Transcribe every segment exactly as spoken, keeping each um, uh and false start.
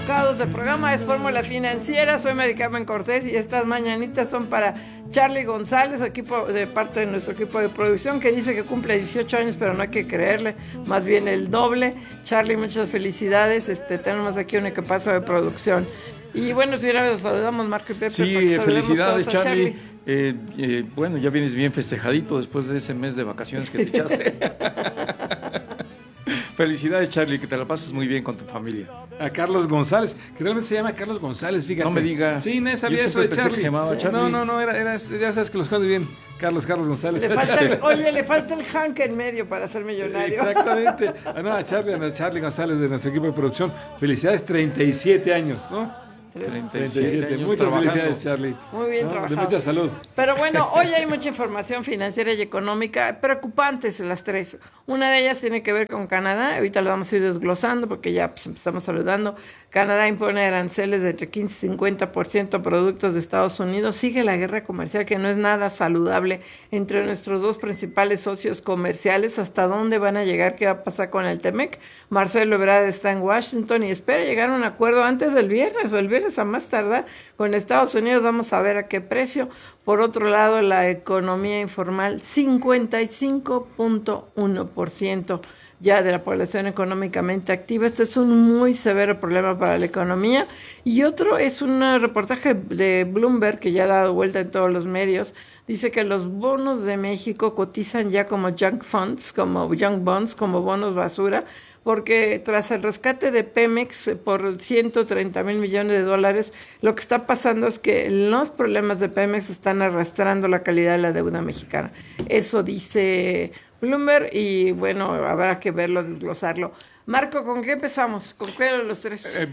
equivocados del programa, es Fórmula Financiera, soy Mari Carmen Cortés y estas mañanitas son para Charlie González, equipo de parte de nuestro equipo de producción, que dice que cumple dieciocho años, pero no hay que creerle, más bien el doble. Charlie, muchas felicidades, este, tenemos aquí un equipazo de producción. Y bueno, si ahora los saludamos, Marco y Pepe. Sí, felicidades, Charlie. Charlie. Eh, eh, bueno, ya vienes bien festejadito después de ese mes de vacaciones que te echaste. Felicidades, Charlie, que te la pases muy bien con tu familia. A Carlos González, que realmente se llama Carlos González, fíjate. No me digas. Sí, no sabía eso de Charlie. Que se llamaba Charlie. No, no, no, era, era, ya sabes que los esconde bien. Carlos, Carlos González. Le falta el, oye, le falta el Hank en medio para ser millonario. Exactamente. Ah, no, a Charlie, a Charlie González de nuestro equipo de producción. Felicidades, treinta y siete años, ¿no? treinta y siete años Muchas trabajando. Felicidades, Charlie. Muy bien, ¿no? Trabajado. De mucha salud. Pero bueno, hoy hay mucha información financiera y económica preocupantes las tres. Una de ellas tiene que ver con Canadá. Ahorita lo vamos a ir desglosando porque ya pues, empezamos saludando. Canadá impone aranceles de entre quince y cincuenta por ciento a productos de Estados Unidos. Sigue la guerra comercial que no es nada saludable entre nuestros dos principales socios comerciales. ¿Hasta dónde van a llegar? ¿Qué va a pasar con el Temec? Marcelo Ebrard está en Washington y espera llegar a un acuerdo antes del viernes o el viernes a más tardar con Estados Unidos. Vamos a ver a qué precio. Por otro lado, la economía informal, cincuenta y cinco punto uno por ciento ya de la población económicamente activa. Este es un muy severo problema para la economía. Y otro es un reportaje de Bloomberg que ya ha dado vuelta en todos los medios. Dice que los bonos de México cotizan ya como junk funds, como junk bonds, como bonos basura, porque tras el rescate de Pemex por ciento treinta mil millones de dólares, lo que está pasando es que los problemas de Pemex están arrastrando la calidad de la deuda mexicana. Eso dice Bloomberg y bueno, habrá que verlo, desglosarlo. Marco, ¿con qué empezamos? ¿Con qué de los tres? Eh,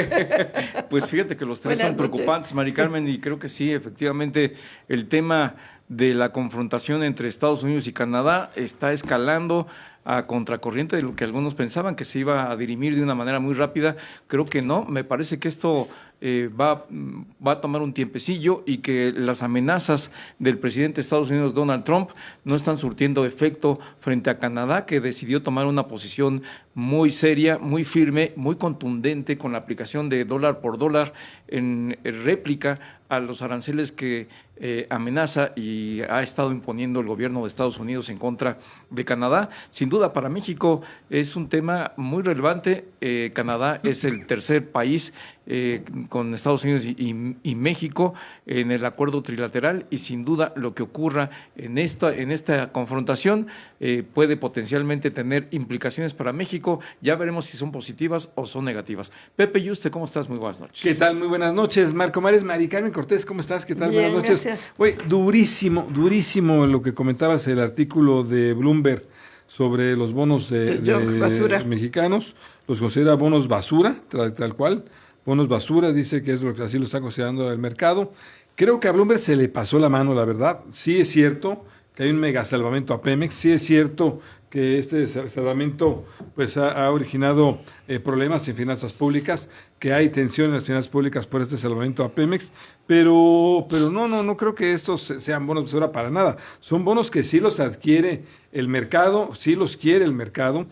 pues fíjate que los tres Buenas son noches. preocupantes, Mari Carmen, y creo que sí, efectivamente, el tema de la confrontación entre Estados Unidos y Canadá está escalando a contracorriente de lo que algunos pensaban que se iba a dirimir de una manera muy rápida. Creo que no, me parece que esto eh, va, va a tomar un tiempecillo y que las amenazas del presidente de Estados Unidos, Donald Trump, no están surtiendo efecto frente a Canadá, que decidió tomar una posición muy seria, muy firme, muy contundente con la aplicación de dólar por dólar en réplica a los aranceles que eh, amenaza y ha estado imponiendo el gobierno de Estados Unidos en contra de Canadá. Sin duda, para México es un tema muy relevante. Eh, Canadá es el tercer país eh, con Estados Unidos y, y, y México en el acuerdo trilateral, y sin duda lo que ocurra en esta, en esta confrontación eh, puede potencialmente tener implicaciones para México. Ya veremos si son positivas o son negativas. Pepe Yuste, ¿cómo estás? Muy buenas noches. ¿Qué tal? Muy buenas noches. Marco Mares, Mari Carmen Cortés, ¿cómo estás? ¿Qué tal? Bien, buenas noches. Gracias. Oye, durísimo, durísimo lo que comentabas, el artículo de Bloomberg sobre los bonos de, de mexicanos. Los considera bonos basura, tal, tal cual. Bonos basura, dice que es lo que así lo está considerando el mercado. Creo que a Bloomberg se le pasó la mano, la verdad. Sí es cierto que hay un mega salvamento a Pemex, sí es cierto que este salvamento pues ha, ha originado eh, problemas en finanzas públicas, que hay tensión en las finanzas públicas por este salvamento a Pemex, pero pero no no no creo que estos sean bonos basura para nada. Son bonos que sí los adquiere el mercado, sí los quiere el mercado.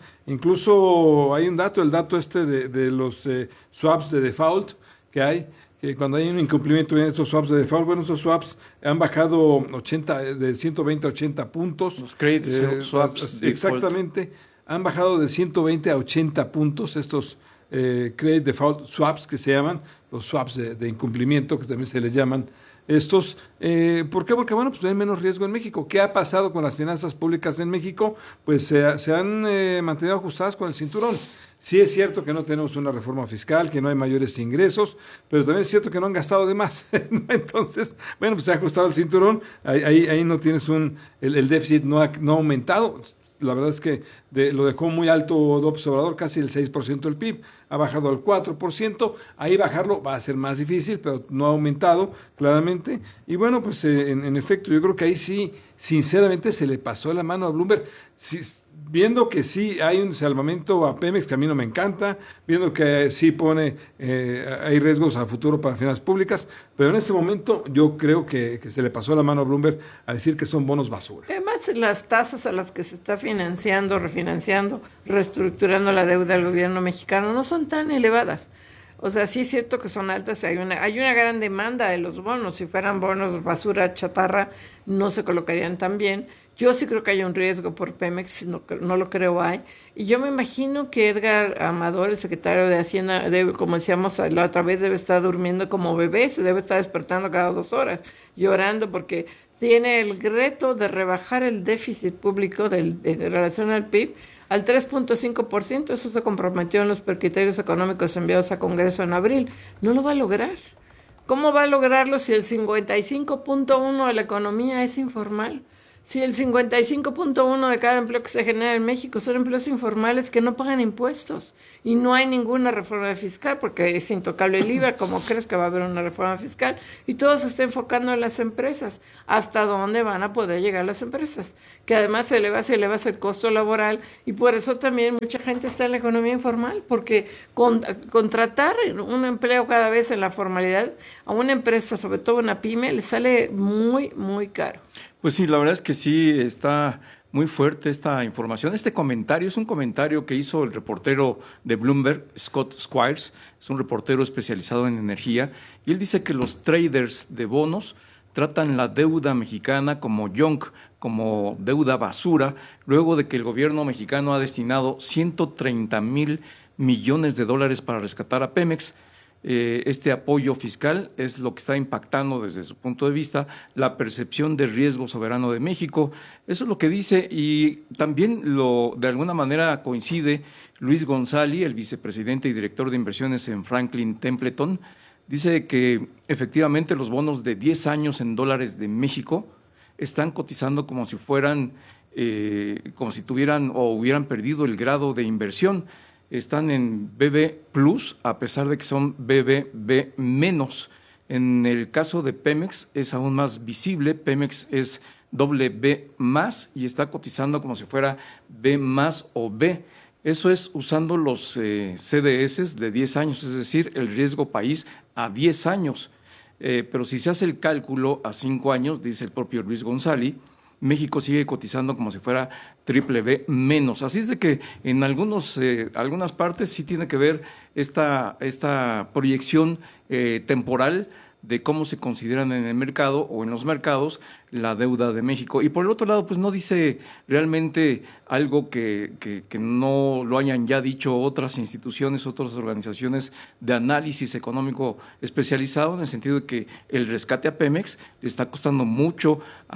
Incluso hay un dato, el dato este de, de los eh, swaps de default que hay, que cuando hay un incumplimiento en estos swaps de default, bueno, esos swaps han bajado ochenta, de ciento veinte a ochenta puntos. Los credit eh, swaps. Exactamente, default. Han bajado de ciento veinte a ochenta puntos estos eh, credit default swaps que se llaman, los swaps de, de incumplimiento, que también se les llaman estos. Eh, ¿Por qué? Porque, bueno, pues hay menos riesgo en México. ¿Qué ha pasado con las finanzas públicas en México? Pues eh, se han eh, mantenido ajustadas con el cinturón. Sí es cierto que no tenemos una reforma fiscal, que no hay mayores ingresos, pero también es cierto que no han gastado de más. Entonces, bueno, pues se ha ajustado el cinturón, ahí, ahí, ahí no tienes un, el, el déficit no ha, no ha aumentado. La verdad es que de, lo dejó muy alto López Obrador, casi el seis por ciento del P I B, ha bajado al cuatro por ciento, ahí bajarlo va a ser más difícil, pero no ha aumentado claramente. Y bueno, pues eh, en, en efecto, yo creo que ahí sí, sinceramente, se le pasó la mano a Bloomberg. Sí, viendo que sí hay un salvamento a Pemex, que a mí no me encanta, viendo que sí pone, eh, hay riesgos a futuro para finanzas públicas, pero en este momento yo creo que, que se le pasó la mano a Bloomberg a decir que son bonos basura. Además, las tasas a las que se está financiando, refinanciando, reestructurando la deuda del gobierno mexicano no son tan elevadas. O sea, sí es cierto que son altas, hay una, hay una gran demanda de los bonos. Si fueran bonos basura, chatarra, no se colocarían tan bien. Yo sí creo que hay un riesgo por Pemex, no, no lo creo hay. Y yo me imagino que Edgar Amador, el secretario de Hacienda, debe, como decíamos la otra vez, debe estar durmiendo como bebé, se debe estar despertando cada dos horas, llorando porque tiene el reto de rebajar el déficit público del, en relación al P I B al tres punto cinco por ciento. Eso se comprometió en los criterios económicos enviados a Congreso en abril. No lo va a lograr. ¿Cómo va a lograrlo si el cincuenta y cinco punto uno por ciento de la economía es informal? Si el cincuenta y cinco punto uno por ciento de cada empleo que se genera en México son empleos informales que no pagan impuestos y no hay ninguna reforma fiscal porque es intocable el I V A, ¿cómo crees que va a haber una reforma fiscal? Y todo se está enfocando en las empresas. ¿Hasta dónde van a poder llegar las empresas? Que además se eleva, se eleva el costo laboral y por eso también mucha gente está en la economía informal, porque con, contratar un empleo cada vez en la formalidad a una empresa, sobre todo una pyme, le sale muy, muy caro. Pues sí, la verdad es que sí está muy fuerte esta información. Este comentario es un comentario que hizo el reportero de Bloomberg, Scott Squires, es un reportero especializado en energía, y él dice que los traders de bonos tratan la deuda mexicana como junk, como deuda basura, luego de que el gobierno mexicano ha destinado ciento treinta mil millones de dólares para rescatar a Pemex. Eh, este apoyo fiscal es lo que está impactando desde su punto de vista la percepción de riesgo soberano de México. Eso es lo que dice, y también lo de alguna manera coincide Luis González, el vicepresidente y director de inversiones en Franklin Templeton. Dice que efectivamente los bonos de diez años en dólares de México están cotizando como si fueran, eh, como si tuvieran o hubieran perdido el grado de inversión. Están en B B plus, a pesar de que son B B B menos. En el caso de Pemex es aún más visible. Pemex es doble B más y está cotizando como si fuera B más o B. Eso es usando los eh, C D S de diez años, es decir, el riesgo país a diez años. Eh, pero si se hace el cálculo a cinco años, dice el propio Luis González, México sigue cotizando como si fuera triple B menos. Así es de que en algunos, eh, algunas partes sí tiene que ver esta, esta proyección eh, temporal de cómo se consideran en el mercado o en los mercados la deuda de México. Y por el otro lado, pues no dice realmente algo que, que, que no lo hayan ya dicho otras instituciones, otras organizaciones de análisis económico especializado, en el sentido de que el rescate a Pemex le está costando mucho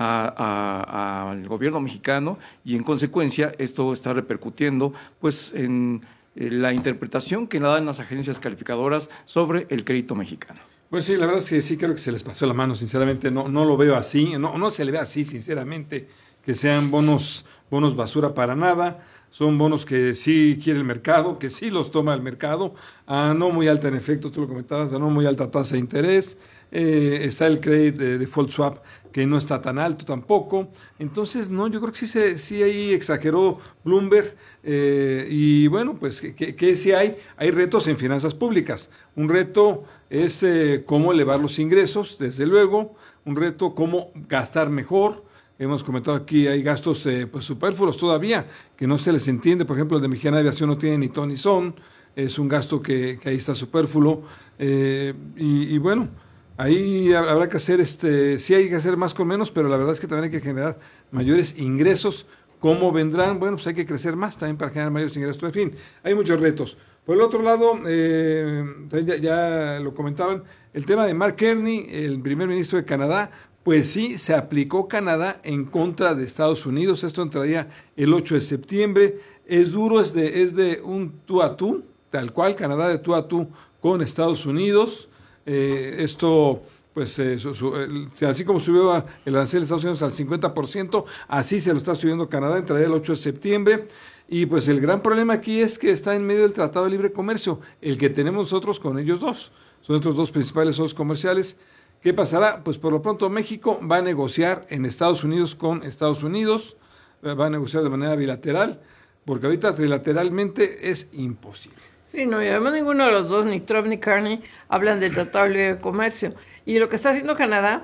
al gobierno mexicano y en consecuencia esto está repercutiendo pues en la interpretación que dan las agencias calificadoras sobre el crédito mexicano. Pues sí, la verdad es que sí creo que se les pasó la mano, sinceramente, no, no lo veo así, no, no se le ve así, sinceramente, que sean bonos, bonos basura para nada, son bonos que sí quiere el mercado, que sí los toma el mercado, a no muy alta en efecto, tú lo comentabas, a no muy alta tasa de interés, eh, está el credit de default swap que no está tan alto tampoco, entonces no, yo creo que sí, se, sí ahí exageró Bloomberg, eh, y bueno, pues que, que, que sí hay, hay retos en finanzas públicas, un reto es eh, cómo elevar los ingresos, desde luego, un reto cómo gastar mejor. Hemos comentado aquí, hay gastos eh, pues superfluos todavía, que no se les entiende. Por ejemplo, el de Mexicana de Aviación no tiene ni ton ni son, es un gasto que, que ahí está superfluo. Eh, y, y bueno, ahí habrá que hacer, este, sí hay que hacer más con menos, pero la verdad es que también hay que generar mayores ingresos. ¿Cómo vendrán? Bueno, pues hay que crecer más también para generar mayores ingresos. En fin, hay muchos retos. Por el otro lado, eh, ya, ya lo comentaban, el tema de Mark Carney, el primer ministro de Canadá, pues sí, se aplicó Canadá en contra de Estados Unidos. Esto entraría el ocho de septiembre. Es duro, es de, es de un tú a tú, tal cual, Canadá de tú a tú con Estados Unidos. Eh, esto, pues, eh, su, su, el, así como subió el arancel de Estados Unidos al cincuenta por ciento, así se lo está subiendo Canadá, entraría el ocho de septiembre. Y pues el gran problema aquí es que está en medio del Tratado de Libre Comercio, el que tenemos nosotros con ellos dos. Son nuestros dos principales socios comerciales. ¿Qué pasará? Pues por lo pronto México va a negociar en Estados Unidos con Estados Unidos, va a negociar de manera bilateral, porque ahorita trilateralmente es imposible. Sí, no, y además ninguno de los dos, ni Trump ni Carney, hablan del Tratado de Libre Comercio. Y lo que está haciendo Canadá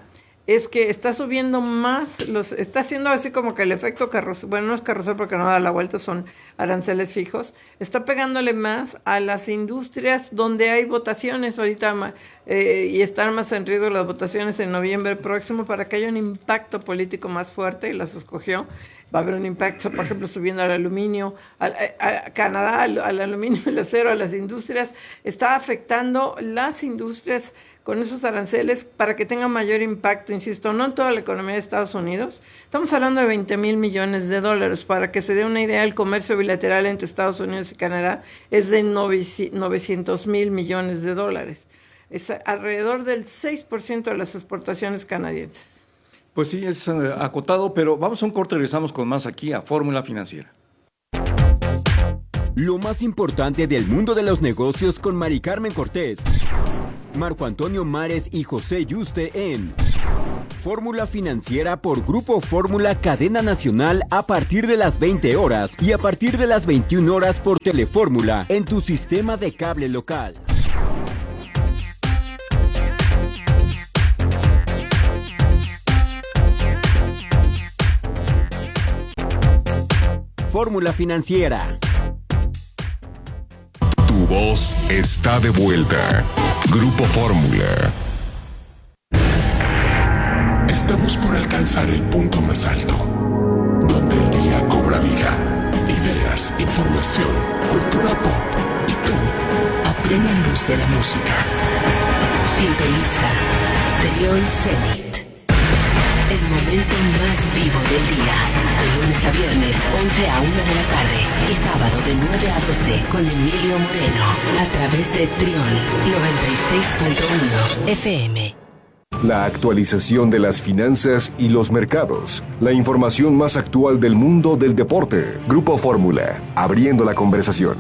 es que está subiendo más, los está haciendo así como que el efecto carrusel, bueno, no es carrusel porque no da la vuelta, son aranceles fijos, está pegándole más a las industrias donde hay votaciones ahorita eh, y están más en riesgo las votaciones en noviembre próximo para que haya un impacto político más fuerte, y las escogió. Va a haber un impacto, por ejemplo, subiendo al aluminio, a, a, a Canadá, al, al aluminio, el acero, a las industrias. Está afectando las industrias con esos aranceles para que tengan mayor impacto, insisto, no en toda la economía de Estados Unidos. Estamos hablando de veinte mil millones de dólares. Para que se dé una idea, el comercio bilateral entre Estados Unidos y Canadá es de novecientos mil millones de dólares. Es alrededor del seis por ciento de las exportaciones canadienses. Pues sí, es uh, acotado, pero vamos a un corte y regresamos con más aquí a Fórmula Financiera. Lo más importante del mundo de los negocios con Mari Carmen Cortés, Marco Antonio Mares y José Yuste en Fórmula Financiera por Grupo Fórmula Cadena Nacional a partir de las veinte horas y a partir de las veintiuna horas por Telefórmula en tu sistema de cable local. Fórmula Financiera. Tu voz está de vuelta. Grupo Fórmula. Estamos por alcanzar el punto más alto, donde el día cobra vida. Ideas, información, cultura pop y tú, a plena luz de la música. Sintoniza Trión Zenit. El momento más vivo del día. De lunes a viernes, once a una de la tarde. Y sábado de nueve a doce con Emilio Moreno. A través de Trión noventa y seis punto uno F M. La actualización de las finanzas y los mercados. La información más actual del mundo del deporte. Grupo Fórmula. Abriendo la conversación.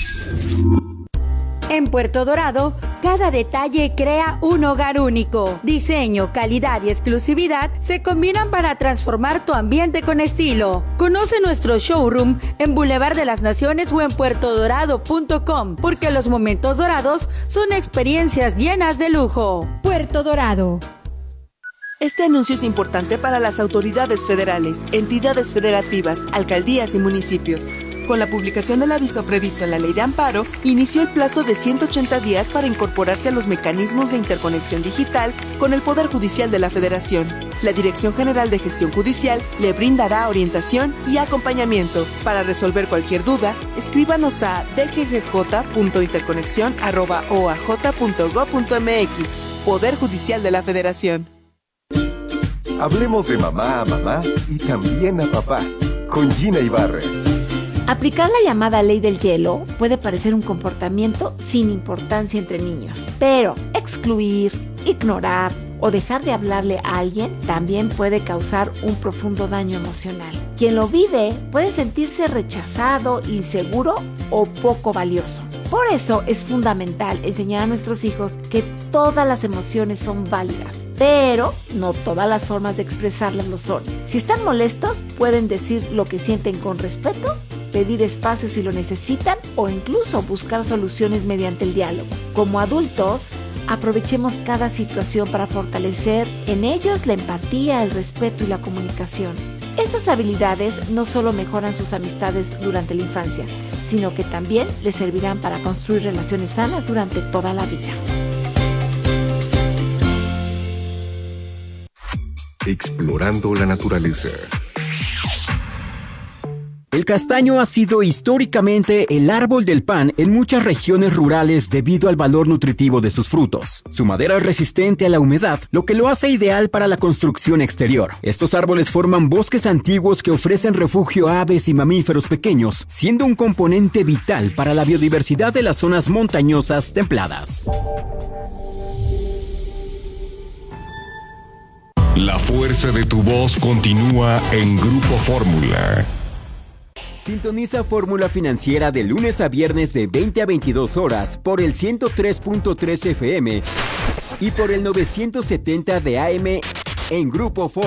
En Puerto Dorado, cada detalle crea un hogar único. Diseño, calidad y exclusividad se combinan para transformar tu ambiente con estilo. Conoce nuestro showroom en Boulevard de las Naciones o en puerto dorado punto com, porque los momentos dorados son experiencias llenas de lujo. Puerto Dorado. Este anuncio es importante para las autoridades federales, entidades federativas, alcaldías y municipios. Con la publicación del aviso previsto en la Ley de Amparo, inició el plazo de ciento ochenta días para incorporarse a los mecanismos de interconexión digital con el Poder Judicial de la Federación. La Dirección General de Gestión Judicial le brindará orientación y acompañamiento. Para resolver cualquier duda, escríbanos a d g g j punto interconexión arroba o a j punto gob punto m x. Poder Judicial de la Federación. Hablemos de mamá a mamá y también a papá, con Gina Ibarra. Aplicar la llamada ley del hielo puede parecer un comportamiento sin importancia entre niños, pero excluir, ignorar o dejar de hablarle a alguien también puede causar un profundo daño emocional. Quien lo vive puede sentirse rechazado, inseguro o poco valioso. Por eso es fundamental enseñar a nuestros hijos que todas las emociones son válidas, pero no todas las formas de expresarlas lo son. Si están molestos, pueden decir lo que sienten con respeto, pedir espacio si lo necesitan o incluso buscar soluciones mediante el diálogo. Como adultos, aprovechemos cada situación para fortalecer en ellos la empatía, el respeto y la comunicación. Estas habilidades no solo mejoran sus amistades durante la infancia, sino que también les servirán para construir relaciones sanas durante toda la vida. Explorando la naturaleza. El castaño ha sido históricamente el árbol del pan en muchas regiones rurales debido al valor nutritivo de sus frutos. Su madera es resistente a la humedad, lo que lo hace ideal para la construcción exterior. Estos árboles forman bosques antiguos que ofrecen refugio a aves y mamíferos pequeños, siendo un componente vital para la biodiversidad de las zonas montañosas templadas. La fuerza de tu voz continúa en Grupo Fórmula. Sintoniza Fórmula Financiera de lunes a viernes de veinte a veintidós horas por el ciento tres punto tres F M y por el novecientos setenta de A M en Grupo Fórmula.